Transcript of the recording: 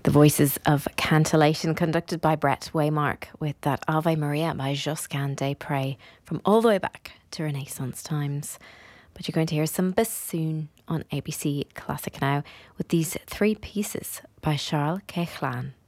The voices of Cantillation conducted by Brett Waymark with that Ave Maria by Josquin des Prez from all the way back to Renaissance times. But you're going to hear some bassoon on ABC Classic now with these three pieces by Charles Koechlin.